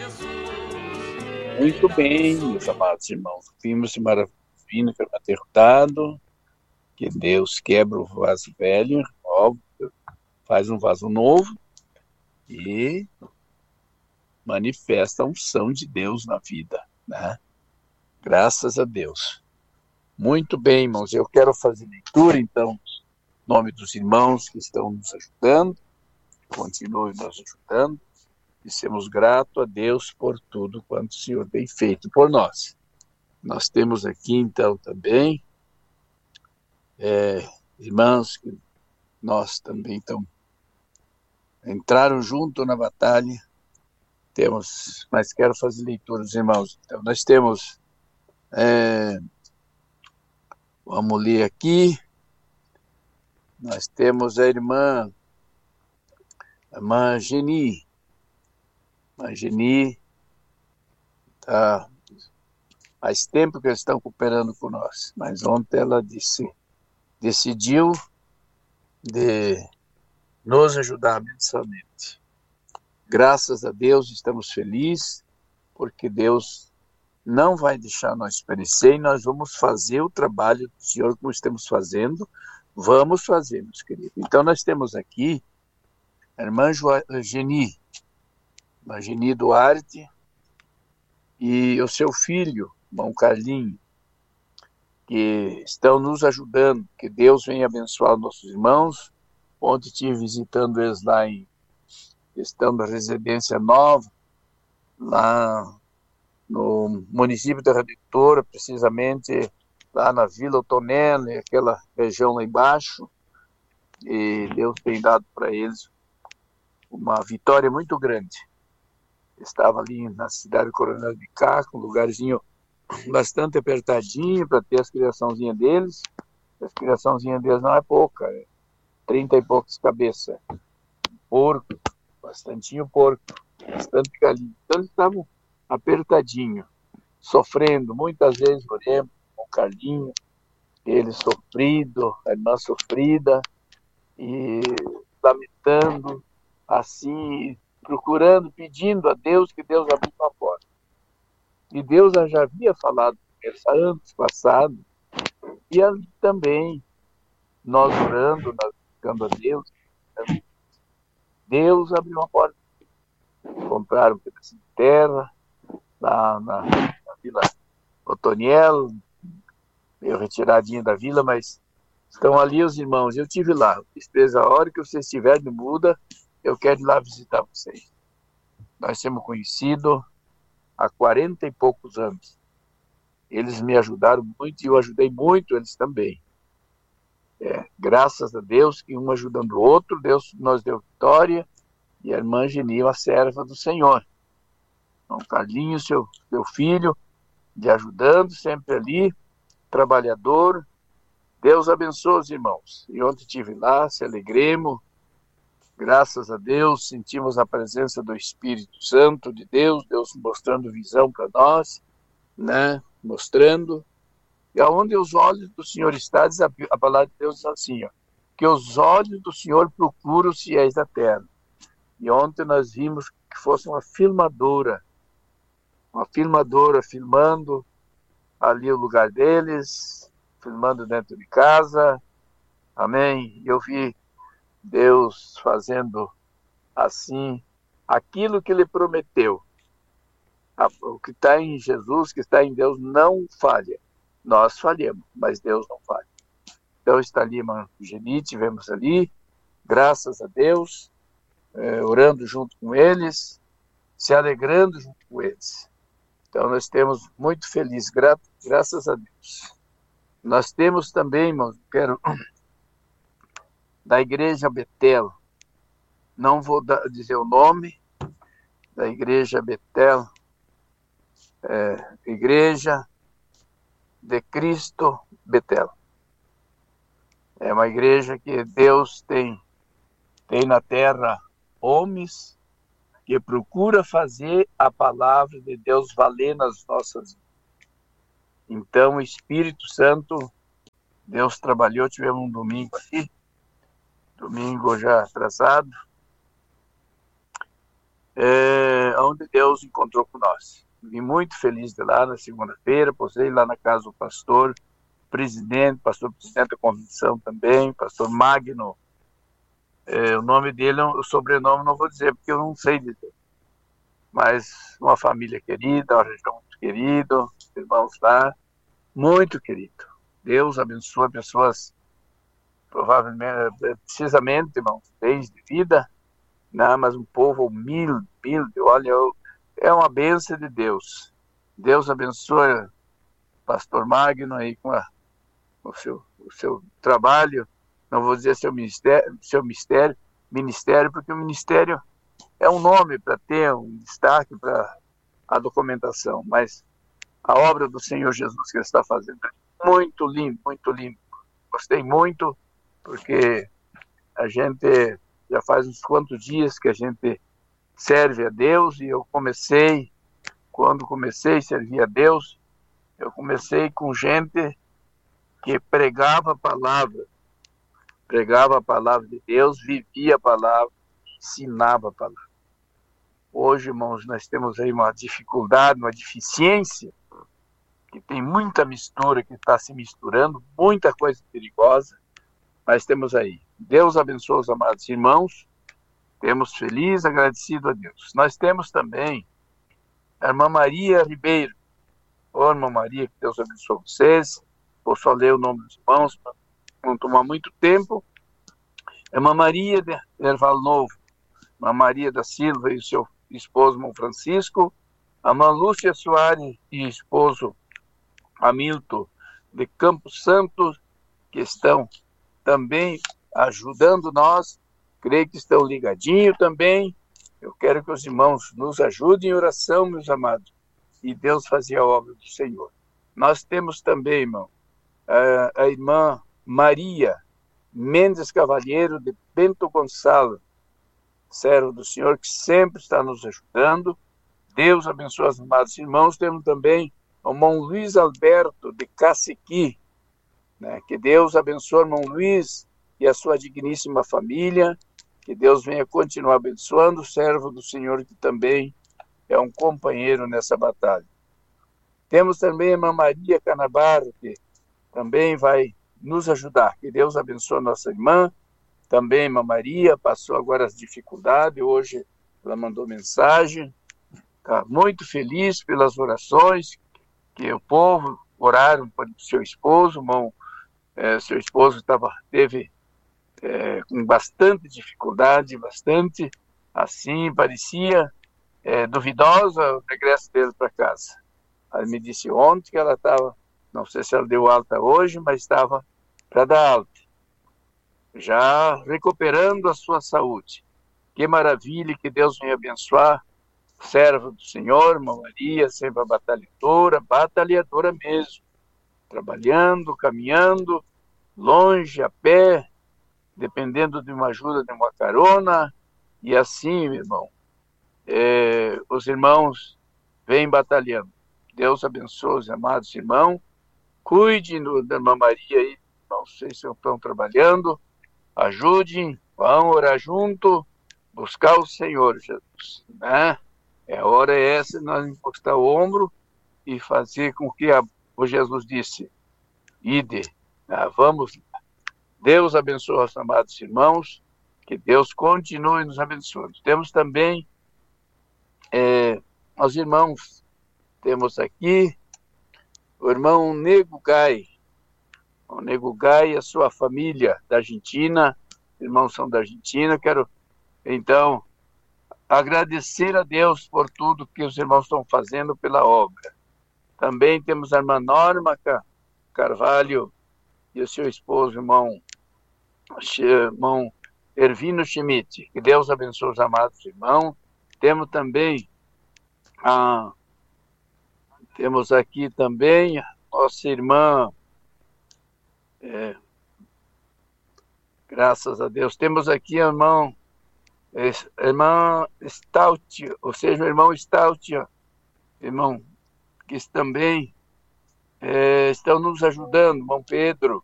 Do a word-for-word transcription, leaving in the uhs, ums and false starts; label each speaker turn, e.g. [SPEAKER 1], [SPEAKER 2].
[SPEAKER 1] Muito bem, meus amados irmãos. Vimos de maravilha que é derrotado, que Deus quebra o vaso velho, óbvio, faz um vaso novo e manifesta a unção de Deus na vida, né? Graças a Deus. Muito bem, irmãos. Eu quero fazer leitura, então, em nome dos irmãos que estão nos ajudando, continuem nos ajudando. E sermos gratos a Deus por tudo quanto o Senhor tem feito por nós. Nós temos aqui, então, também, é, irmãos que nós também então, entraram junto na batalha. Temos, mas quero fazer leitura dos irmãos. Então, nós temos, é, vamos ler aqui, nós temos a irmã, a irmã Geni, a Geni, tá, faz tempo que eles estão cooperando com nós, mas ontem ela disse, decidiu de nos ajudar mensalmente. Graças a Deus estamos felizes, porque Deus não vai deixar nós perecer e nós vamos fazer o trabalho do Senhor como estamos fazendo, vamos fazer, meus queridos. Então nós temos aqui a irmã Geni, a Geni Duarte, e o seu filho, irmão Carlinho, que estão nos ajudando, que Deus venha abençoar nossos irmãos. Ontem estive visitando eles lá em estão na residência nova, lá no município da Redentora, precisamente lá na Vila Otonelli, aquela região lá embaixo, e Deus tem dado para eles uma vitória muito grande. Estava ali na cidade do Coronel de Caco, um lugarzinho bastante apertadinho para ter as criaçãozinhas deles. As criaçãozinhas deles não é pouca, é trinta e poucas cabeças. Porco, bastantinho porco, bastante galinha. Então eles estavam apertadinhos, sofrendo. Muitas vezes oremos com o Carlinho, ele sofrido, a irmã sofrida, e lamentando, assim, procurando, pedindo a Deus que Deus abrisse uma porta. E Deus já havia falado com eles anos passados, e ali também, nós orando, nós buscando a Deus, Deus abriu uma porta. Compraram um pedacinho de terra lá na, na Vila Otoniel, meio retiradinho da vila, mas estão ali os irmãos. Eu estive lá. Despesa, a hora que vocês estiverem de muda, eu quero ir lá visitar vocês. Nós temos conhecido há quarenta e poucos anos. Eles me ajudaram muito e eu ajudei muito eles também. É, graças a Deus que um ajudando o outro, Deus nos deu vitória, e a irmã Geni, a serva do Senhor. Então, Carlinho, seu, seu filho, de ajudando sempre ali, trabalhador. Deus abençoe os irmãos. E ontem estive lá, se alegremos, graças a Deus, sentimos a presença do Espírito Santo de Deus, Deus mostrando visão para nós, né? Mostrando. E aonde os olhos do Senhor estão, diz a, a palavra de Deus diz assim, ó, que os olhos do Senhor procuram os fiéis da terra. E ontem nós vimos que fosse uma filmadora, uma filmadora filmando ali o lugar deles, filmando dentro de casa, amém? E eu vi Deus fazendo assim, aquilo que Ele prometeu. O que está em Jesus, que está em Deus, não falha. Nós falhamos, mas Deus não falha. Então está ali, irmão Geni, tivemos ali, graças a Deus, é, orando junto com eles, se alegrando junto com eles. Então nós temos muito feliz, gra graças a Deus. Nós temos também, irmãos, quero, da Igreja Betel, não vou dar, dizer o nome, da Igreja Betel, é, Igreja de Cristo Betel. É uma igreja que Deus tem, tem na terra homens que procura fazer a palavra de Deus valer nas nossas vidas. Então, o Espírito Santo, Deus trabalhou, tivemos um domingo aqui, domingo já atrasado, é, onde Deus encontrou com nós. Vim muito feliz de lá na segunda-feira, posei lá na casa do pastor presidente, pastor presidente da convenção também, pastor Magno. É, o nome dele, o sobrenome não vou dizer, porque eu não sei dizer. Mas uma família querida, uma região muito querida, irmãos lá, muito querido. Deus abençoa pessoas, provavelmente, precisamente, irmãos, bens de vida, né? Mas um povo humilde, humilde. Olha, eu, é uma bênção de Deus. Deus abençoe o pastor Magno aí com a, o, seu, o seu trabalho. Não vou dizer seu ministério, seu mistério, ministério, porque o ministério é um nome para ter um destaque para a documentação, mas a obra do Senhor Jesus que ele está fazendo é muito lindo, muito lindo. Gostei muito, porque a gente já faz uns quantos dias que a gente serve a Deus, e eu comecei, quando comecei a servir a Deus, eu comecei com gente que pregava a palavra, pregava a palavra de Deus, vivia a palavra, ensinava a palavra. Hoje, irmãos, nós temos aí uma dificuldade, uma deficiência, que tem muita mistura, que está se misturando, muita coisa perigosa, mas temos aí. Deus abençoe os amados irmãos, temos feliz, agradecido a Deus. Nós temos também a irmã Maria Ribeiro. Ô, irmã Maria, que Deus abençoe vocês. Vou só ler o nome dos irmãos, para não tomar muito tempo. A irmã Maria de Erval Novo, a irmã Maria da Silva e o seu esposo, irmão Francisco, a irmã Lúcia Soares e esposo Hamilton de Campos Santos, que estão também ajudando nós, creio que estão ligadinhos também. Eu quero que os irmãos nos ajudem em oração, meus amados, e Deus fazia a obra do Senhor. Nós temos também, irmão, a, a irmã Maria Mendes Cavalheiro de Bento Gonçalo, servo do Senhor, que sempre está nos ajudando. Deus abençoe os amados irmãos. Temos também o irmão Luiz Alberto de Caciqui, né? Que Deus abençoe o irmão Luiz e a sua digníssima família, que Deus venha continuar abençoando o servo do Senhor, que também é um companheiro nessa batalha. Temos também a irmã Maria Canabaro, que também vai nos ajudar. Que Deus abençoe a nossa irmã. Também a irmã Maria passou agora as dificuldades, hoje ela mandou mensagem. Está muito feliz pelas orações que o povo oraram para o seu esposo. Irmão, é, seu esposo tava, teve é, com bastante dificuldade, bastante assim, parecia é, duvidosa o regresso dele para casa. Ela me disse ontem que ela estava, não sei se ela deu alta hoje, mas estava para dar alta, já recuperando a sua saúde. Que maravilha, que Deus venha abençoar o servo do Senhor, irmã Maria, sempre a batalhadora, batalhadora mesmo, trabalhando, caminhando, longe, a pé, dependendo de uma ajuda, de uma carona, e assim, meu irmão, é, os irmãos vêm batalhando. Deus abençoe os amados irmãos, cuide da irmã Maria aí, não sei se estão trabalhando, ajudem, vão orar junto, buscar o Senhor Jesus, né? É a hora é essa de nós encostar o ombro e fazer com que a, o Jesus disse, ide, né? Vamos. Deus abençoe os amados irmãos, que Deus continue nos abençoando. Temos também é, os irmãos, temos aqui o irmão Nego Gai, o Nego Gai e a sua família da Argentina, irmãos são da Argentina. Quero, então, agradecer a Deus por tudo que os irmãos estão fazendo pela obra. Também temos a irmã Norma Carvalho e o seu esposo, irmão, irmão Ervino Schmidt. Que Deus abençoe os amados irmãos. Temos também a, temos aqui também a nossa irmã, é, graças a Deus, temos aqui a irmã, irmã Stout, ou seja, o irmão Stout, irmão, que também é, estão nos ajudando, irmão Pedro,